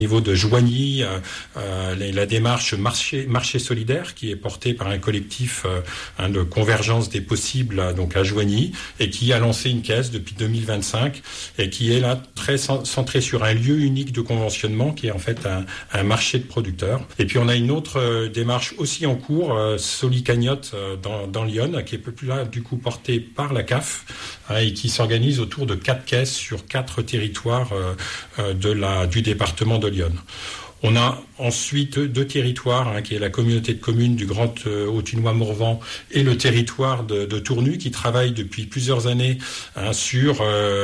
Au niveau de Joigny, la démarche marché solidaire qui est portée par un collectif de convergence des possibles donc à Joigny et qui a lancé une caisse depuis 2025 et qui est là très centrée sur un lieu unique de conventionnement qui est en fait un marché de producteurs. Et puis on a une autre démarche aussi en cours, Solicagnotte dans Lyon, qui est plus là du coup portée par la CAF et qui s'organise autour de 4 caisses sur 4 territoires du département de Lyon. On a ensuite 2 territoires, qui est la communauté de communes du Grand Autunois-Morvan et le territoire de Tournu, qui travaillent depuis plusieurs années sur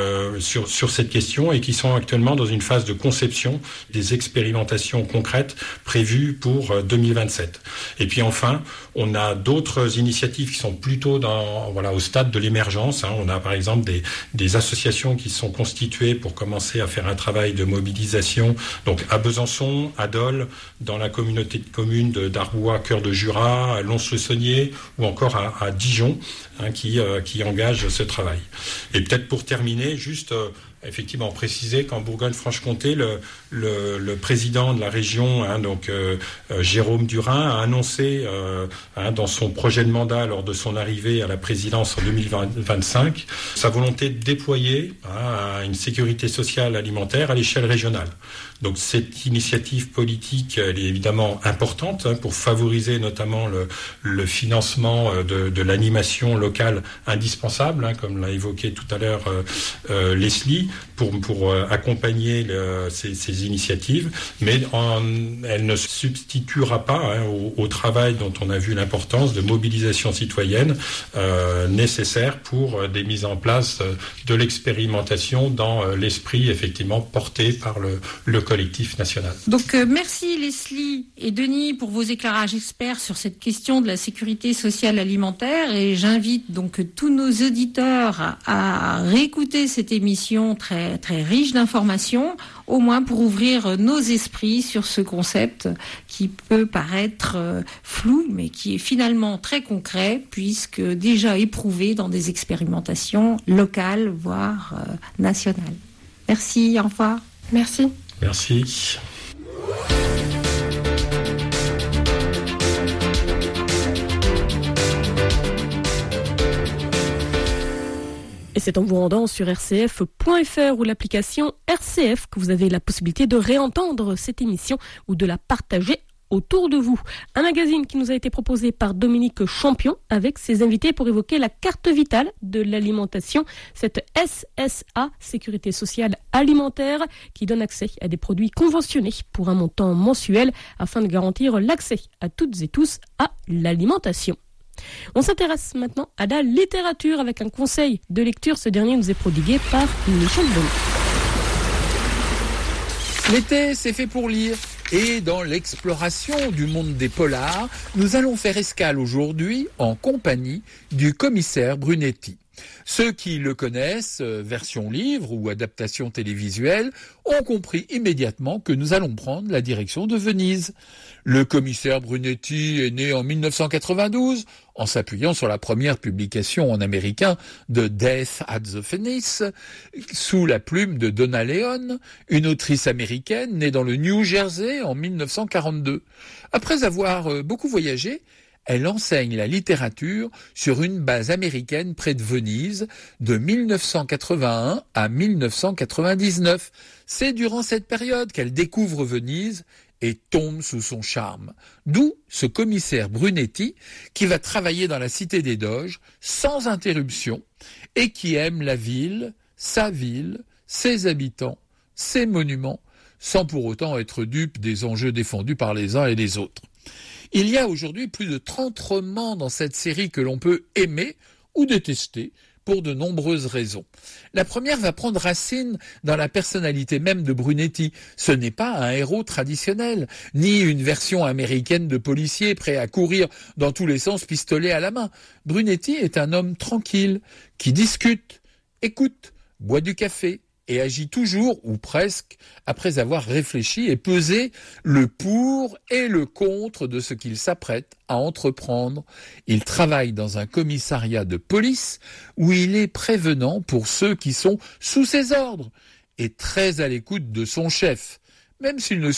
cette question et qui sont actuellement dans une phase de conception des expérimentations concrètes prévues pour 2027. Et puis enfin, on a d'autres initiatives qui sont plutôt au stade de l'émergence. On a par exemple des associations qui sont constituées pour commencer à faire un travail de mobilisation, donc à Besançon, à Dole, dans la communauté de communes d'Arbois, Cœur de Jura, à Lons-le-Saunier ou encore à Dijon, qui engagent ce travail. Et peut-être pour terminer, juste effectivement préciser qu'en Bourgogne-Franche-Comté, le président de la région, Jérôme Durin, a annoncé dans son projet de mandat lors de son arrivée à la présidence en 2025 sa volonté de déployer une sécurité sociale alimentaire à l'échelle régionale. Donc cette initiative politique, elle est évidemment importante pour favoriser notamment le financement de l'animation locale indispensable, comme l'a évoqué tout à l'heure Leslie, pour accompagner ces initiatives, mais elle ne substituera pas au travail dont on a vu l'importance de mobilisation citoyenne nécessaire pour des mises en place de l'expérimentation dans l'esprit effectivement porté par le collectif national. Donc merci Leslie et Denis pour vos éclairages experts sur cette question de la sécurité sociale alimentaire, et j'invite donc tous nos auditeurs à réécouter cette émission très, très riche d'informations, au moins pour ouvrir nos esprits sur ce concept qui peut paraître flou, mais qui est finalement très concret, puisque déjà éprouvé dans des expérimentations locales, voire nationales. Merci, au revoir. Merci. Merci. Et c'est en vous rendant sur rcf.fr ou l'application RCF que vous avez la possibilité de réentendre cette émission ou de la partager autour de vous. Un magazine qui nous a été proposé par Dominique Champion avec ses invités pour évoquer la carte vitale de l'alimentation, cette SSA, Sécurité Sociale Alimentaire, qui donne accès à des produits conventionnés pour un montant mensuel afin de garantir l'accès à toutes et tous à l'alimentation. On s'intéresse maintenant à la littérature avec un conseil de lecture. Ce dernier nous est prodigué par Michel Bonnet. L'été, c'est fait pour lire. Et dans l'exploration du monde des polars, nous allons faire escale aujourd'hui en compagnie du commissaire Brunetti. Ceux qui le connaissent, version livre ou adaptation télévisuelle, ont compris immédiatement que nous allons prendre la direction de Venise. Le commissaire Brunetti est né en 1992 en s'appuyant sur la première publication en américain de Death at the Venice, sous la plume de Donna Leon, une autrice américaine née dans le New Jersey en 1942. Après avoir beaucoup voyagé, elle enseigne la littérature sur une base américaine près de Venise de 1981 à 1999. C'est durant cette période qu'elle découvre Venise et tombe sous son charme. D'où ce commissaire Brunetti qui va travailler dans la Cité des Doges sans interruption et qui aime la ville, ses habitants, ses monuments, sans pour autant être dupe des enjeux défendus par les uns et les autres. Il y a aujourd'hui plus de 30 romans dans cette série que l'on peut aimer ou détester pour de nombreuses raisons. La première va prendre racine dans la personnalité même de Brunetti. Ce n'est pas un héros traditionnel, ni une version américaine de policier prêt à courir dans tous les sens, pistolet à la main. Brunetti est un homme tranquille, qui discute, écoute, boit du café, et agit toujours, ou presque, après avoir réfléchi et pesé le pour et le contre de ce qu'il s'apprête à entreprendre. Il travaille dans un commissariat de police où il est prévenant pour ceux qui sont sous ses ordres et très à l'écoute de son chef, même s'il ne